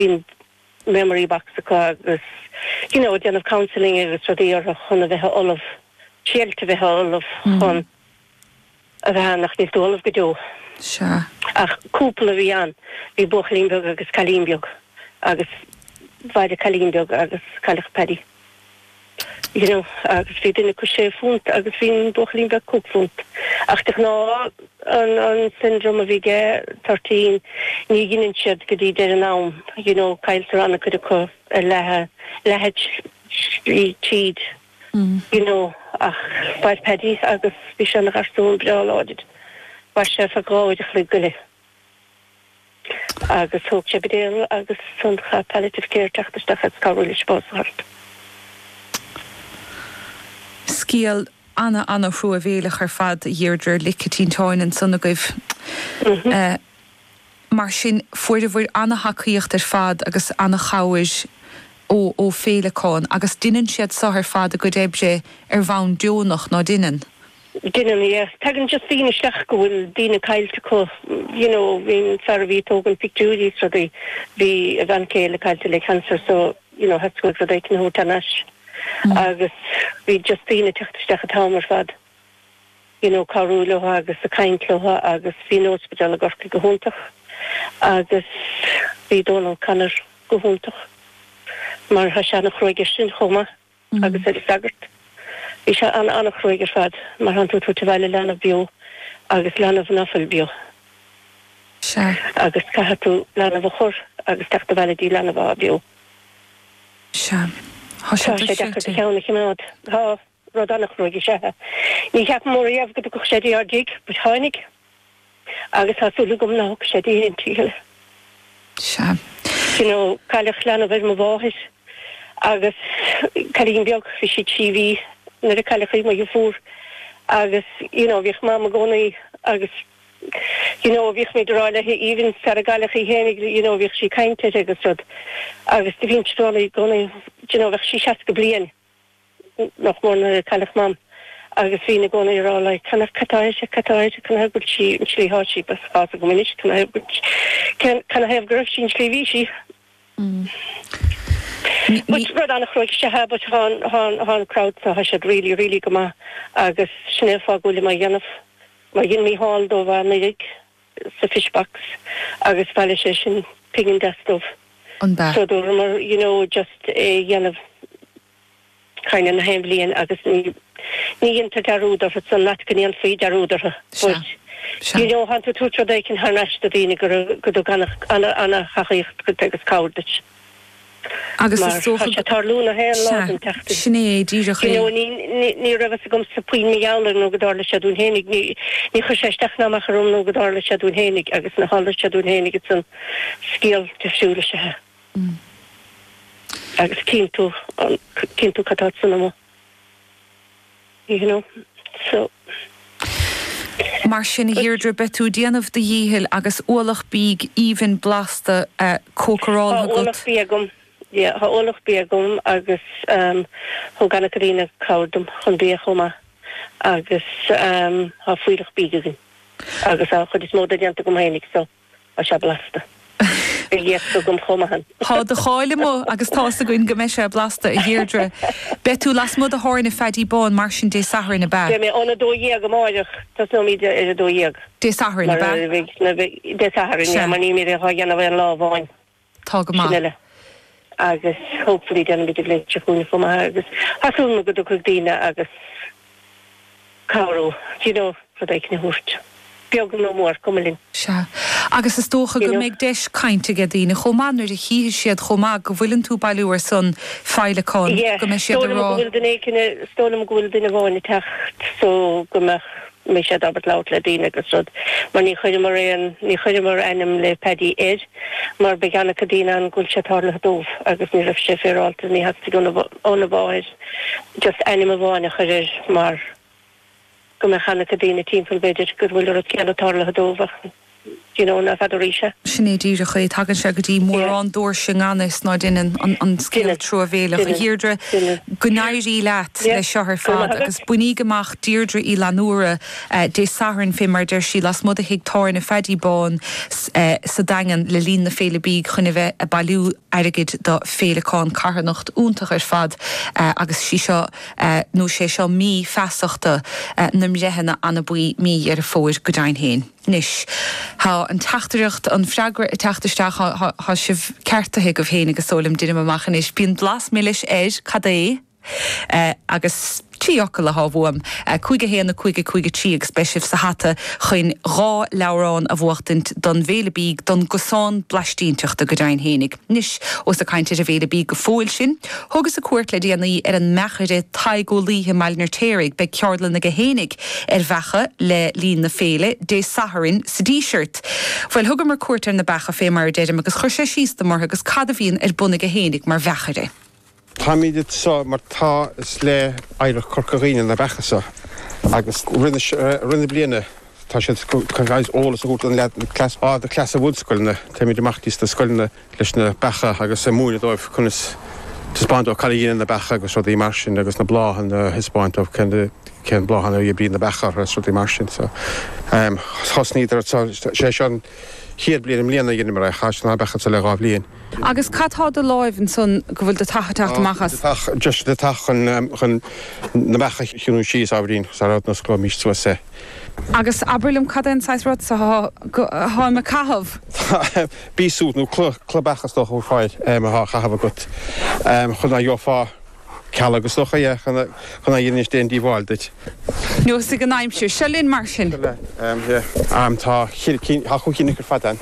bhín memory box agus den of counselling agus rudí ar chun a bheithe olaf síalte bheithe olaf chun a bheit nach níos olaf go Sure. Ach cúpla bhí an bhí Buchlínbeag agus Calínbeag agus bhaide Calínbeag agus Calach Paddy. Agus bhí duine go sé funt agus bhín Buchlínbeag cúpfunt. Ach ná an syndrome a bhí ge 13 ní ginn siad go dtí deir an nám, cailtar anna chud go lehead tíd, ach bhaid Paddy agus bhí se nach arsún breáláid. War sé a gáid a chluig goile. Agus thug sé bedéal agus suncha palliative care teachtasteach at Scarúil Spáshart. Scíal anna hrú a bhéalach ar fad dhéardre licatín táin an sanna goibh. Mar sin fuair bhfuir anna hacaíocht ar fad agus anna cháis ó féleáin agus duine siad sáthar fad a go déibse ar bhain deonach ná duine. Dinne tagan just dine steach gohfuil dine caiilte go hín far bhí tógan pictúí so bhí a bhan céile caiilte le cancer so hetúil go d éic na tanas agus bhí just dine teachtasteach a támar fad carúla agus a caiintloha agus bhí hóspetal a gorca go húntaach agus bhí dónal canar go húntaach mar ha se nach roiige sin choma agus é sagart. Bhí se annach roiiger fad mar han tú bhile lena bio agus lena bhnafil bio. Agus caithe tú lena bhchor agus teachta bhile dí lena bh bio. Tá sé deachar cheanna chimád. Tá rud annach roiige sethe. Ní cheap mór éamh go go sédí ardíig, bud tháinig agus hasúla gom ná sédí hen tíile. Cailech lena bheith mo bháis agus cailín beag fi si tíví na a caiilechaí mai fúr agus bhíoh má gcónaí agus bhíoh mé ráile íhann sa a gaiilechaí hénig bhíoh sí caiinte agus rud agus de bhíon strálaí gcónaí bheith sí seaas go blian nach mór na caiilech mám agus bhí na gcónaí rála canna catáide canna hebúil sí an slíthátí bas á go muis canna hebh gribh sin slíhí sí. But rud annach roiig sethe but há crowd sa ha siad really goma agus snéfá gola mai dhéanamh mar gin mí hall dó bhar naig sa fishbox agus bhaile sé sin pigin destómh. So dú mar just dhéanamh caiine na haim blian agus ní inta darúdar san lat gan faoi darúdar. Han tú tútra d cin haar neiste dtíine go ganach anna chachaíocht go agus cáirdeit. Agus tarlúna hé Sinné díireach ní rah gom sa puin meáler nó godála seún hénig ní chu séisteach ná chum nó godála seún hénig agus na hála seún hénig san scéal desúla sethe. Agus cinú catá san am. So Mar sin hirdre betú déanamh de dhíhil agus ólach bíg even blasta cócarál go. Ha ólach bí gom agus ho ganna carína cárdum chun bí chuma agus ha fuiirech bígin agus a chud is móda deanta gom hénig so a se blasta. gom chomahan. Tá de cháile mó agus tá a goin go meise blasta a hirdre. Betú las mud a háirna fedí bán mar sin dé sahar na bag. mé anna dóhéag go máideach tas nó míide ar a dóhéag. Dé sahar na bag? Dé sahar mar ní mé a háganna bhar láháin. Tá go má. Agus hopefully den bit glitch fún fum agus hasún go go dína agus Carol for na hút. Beag no mór komlin. Se. Agus is tócha go méid deis cainte a dtíine chománar a hí siad chomá go bhfuiln tú bailúar san feileáin go me siad rá. Stónam gohfuil duna bháinna techt so go mé sé dabert laut le dína agus rud mar ní chuidir mar ennim le Paddy éid mar be ganna cadína an gúil sé tála dómh agus ní rah sé féráalta ní hatí gona bháid just ennim a bháinna chuidir mar go me channa cadína tímpel beidir gur bhfuil a ceanna tála dómhach na fadorisha. Sinné díre chu tagan se go dtí mór an dúir sin anis ná duine an scéal tro bhéle a hirdre gonéirí leat le seoir fad agus buní goach Deirdre í Lanúra dé sahann fé mar der sí las mud a hiag táir na fedíbáin sa dagan le lín na féle bíg chunne bheith a bailú airigid do féleáin carhannacht úntaach fad agus sí seo nó sé seo mí feachta na mréhanna anna buí mí ar a fóir go dain héin. Nis. Tá an tachtareacht an freagra a teachtasteach há sibh ceartathe go bhéine go sólim duine amachchan is bíon blas milliis cadé agus tíocha le hábham chuige héanana chuige trí spéisih sa hata chuin rá lerán a bhhachtint don bhéilebíg don gosáin blaistíonteachta go dain hénig. Nis os a caiinte a bhéilebíg go fóil sin, thugus a cuairt le déanaí ar an mechaide taigólíthe meilnar téirigh be ceartlan na go hénig ar bhecha le lín na féle dé saharin sa díseart. Fuil thugam mar cuairt na becha fé mar déidir agus chuir sé síos mar agus cad a bhíon ar buna go hénig mar bhechaide. Tá míad sa mar tá is le éireach corcaíine na bechasa agus rinne bliana tá sé chugáis ólas a út an le de clasa bhúdscoilna tá míad amachtíos de scoilna leis na becha agus sa múna dóibh chunas tuspáintó caíine na becha agus rudí mar sin agus na bláhan na hispáintóh cén bláhan a brí na becha agus rudí mar sin thosníidir sé sean hiad blian mlíana dhéanam mar a chais na becha le gá blion. Agus catá de láimh son go bhfuil de taachtamachchas. Just de tach chun na becha chiúnú síos abrín sa rá na scló mís tú sé. Agus abrilim cadan saisrod sa há me cahabh. Bísúnú clubechas do fáid a chahab gut. Chun a joá ceala agus socha chuna dhéanaine déon díháildeit. No sa go naimsú se linn mar sin. Tá chuchénig gur fadan.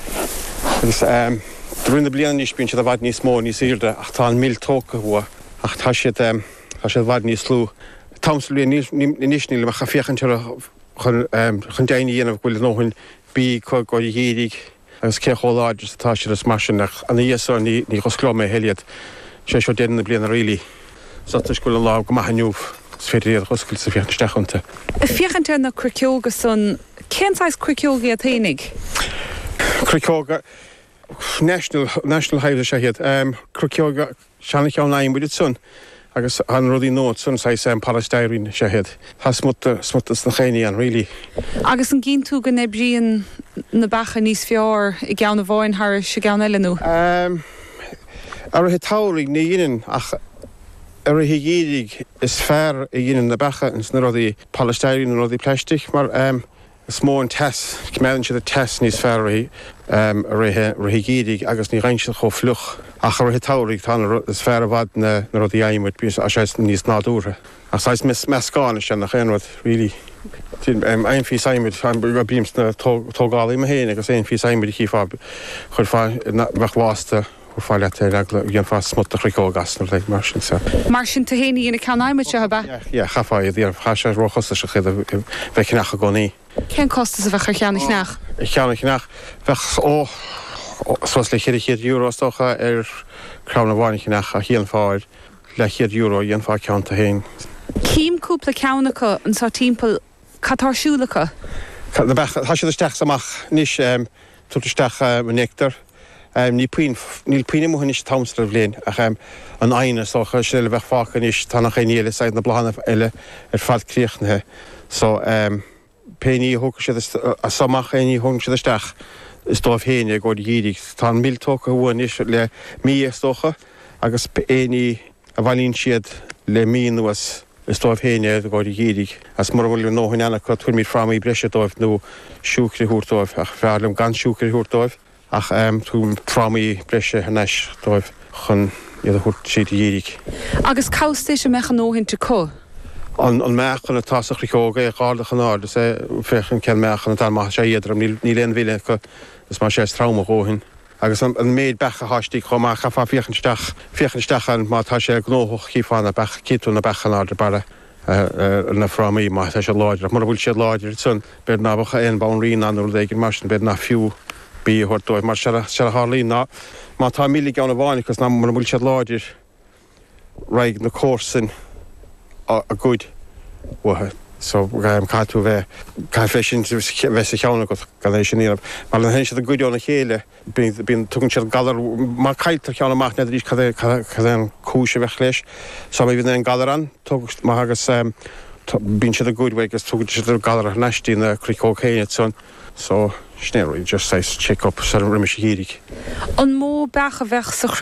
Rinne blian níos bín se a bhaid níos mó níos irde ach tá mil tóca bhua ach tá sé bhaid níos slú. Tamslú níosníil a chaféchan chun déine dhéanamh bhfuil nóhain bí chu go dhéig agus ceáláidir tá sé mar sinach an íosá ní choscló mé héliad sé seo déanana blian a rilí. Satas go lá go maithaniuh féidir choscail sa fiochansteachanta. A fiochante na cruceoga son céntáis cruceoga a thénig? Cruceoga National Highway sé héad. Cruceoga seanna ceann naim buid son agus an rudí nót son sa Palesteirín sé héad. Tá smutas na chéine an rilí. Agus an ginn tú go nebríon na becha níos fear I gceann na bháin thar se gceann eileú? Ar a táirigh ní dhéanaan ach ar a dhéidig is fearr I dhéanaan na becha ins na rudí Palesteirín na rudí pleistich mar is mó an test, cumélinn siad a test níos fearr a réhigédig agus ní reinse cho fluch ach ar táirigh tá is fearr a bhd na rudí aimimid bí a sé níos nádúra. Ach sais meascáine sin nach chéanrad rilí. Ein fí aimimid a bíms na tógálaí a héine agus éon fí aimimid I chiá chuir bheithháasta fáile gin fá smut a chrícógas nó le mar sin sa. Mar sin tá héine ina ceannaimime se ba? Chaáid dtíar cha sé rochasta se chéad bheith nach a gcóí. Cén costas a bheith chu cheannach nach? Cheannach nach bheith sos le €100 ar crana bháinnig nach a híon fáid le €100 dhéon fá ceanta héin. Cíimcúpla ceannacha an sa timppel catarsúlacha? Tá sé isteach amach níos tuisteach an néictar. Níl puine mo níos tamstra bléin ach an aine socha sé le bheith fácha níos tána chéile said na blahanana eile ar fad críochnathe. So péí thug sé a samach éí thug sé isteach is dómh héine go dídig tá mil tócha bhua níos le mí tócha agus éí a bhhaíonn siad le mí nuas is dómh héine go dídig as mar bhfuil nóhain anna chu tuairmí framí breise dóibh nó siúcrí thuúrdóibh ach fearlam gan siúcrí thuúrdóibh ach tún framí breise haneis dóibh chun iad a thuirt siad dídig. Agus cáustéis a mechan nóhain te có? An mechan a tasach ricóga a gáldach an ád is fechan cen mechan a tal maith sé iadram ní léon bhile is mar sé trauma góhin. Agus an méid becha háistí chum a chafa fiochansteach má tá sé gnóch chíána bech cíú na bechan ád bara na framí má tá sé láidir. Mar bhfuil sé láidir sun bed nábacha éon bán rín anú gin mar sin bed na fiú bí thuirtóibh mar se a hálíí ná má tá mílí gan bháinnig cos ná mar bhfuil sé láidir raig na cósin a good wathe so catú bheith caiifesin bheits a cheanna go galéis sin íab. Mar an hen se a gúideánna chéile bín tugann siad galar má caiiltar cheanna amach na rís an cúise bheith leis, so mé bhín an galar an tugus má agus bín siad a gúidhha agus tugann siad a galar neistí na cricóchéine son, so snéir just says check up sa riimi hírig. An mó becha bheith sa